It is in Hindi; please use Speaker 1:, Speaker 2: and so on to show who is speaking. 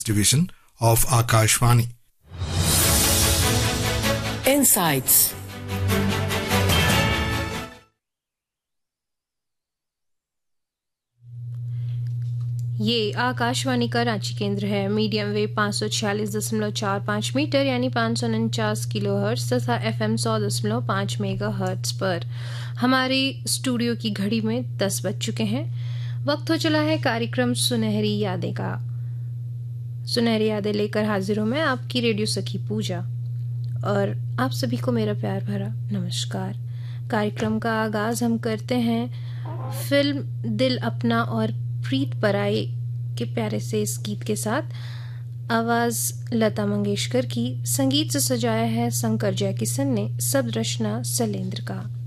Speaker 1: division of Akashvani.
Speaker 2: Insights.
Speaker 3: ये आकाशवाणी का रांची केंद्र है। मीडियम वेव 546.45 मीटर यानी 549 किलोहर्ट्ज तथा FM 100.5 मेगाहर्ट्ज पर हमारे स्टूडियो की घड़ी में 10 बज चुके हैं। वक्त हो चला है कार्यक्रम सुनहरी यादें का। सुनहरी यादें लेकर हाजिर हूं मैं, आपकी रेडियो सखी पूजा, और आप सभी को मेरा प्यार भरा नमस्कार। कार्यक्रम का आगाज हम करते हैं फिल्म दिल अपना और प्रीत पराई के प्यारे से इस गीत के साथ। आवाज लता मंगेशकर की, संगीत से सजाया है शंकर जयकिशन ने, शब्द रचना शैलेंद्र का।